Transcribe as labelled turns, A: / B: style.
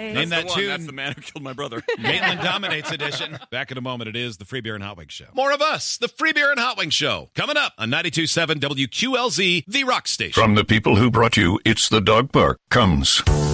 A: Name
B: That's
A: that
B: the one.
A: tune.
B: That's the man who killed my brother.
A: Maitland Dominates edition. Back in a moment, it is the Free Beer and Hot Wings Show. More of us, the Free Beer and Hot Wings Show, coming up on 92.7 WQLZ, the Rock Station.
C: From the people who brought you It's the Dog Park comes